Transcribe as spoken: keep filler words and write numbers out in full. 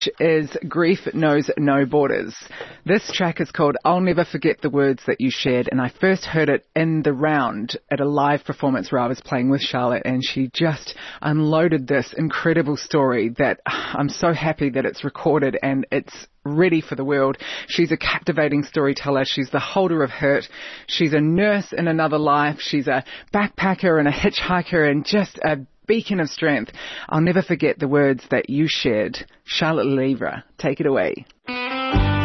Is Grief Knows No Borders. This track is called I'll Never Forget the Words That You Shared, and I first heard it in the round at a live performance where I was playing with Charlotte, and she just unloaded this incredible story that I'm so happy that it's recorded and it's ready for the world. She's a captivating storyteller. She's the holder of hurt. She's a nurse in another life. She's a backpacker and a hitchhiker and just a beacon of strength. I'll never forget the words that you shared. Charlotte Levra, take it away.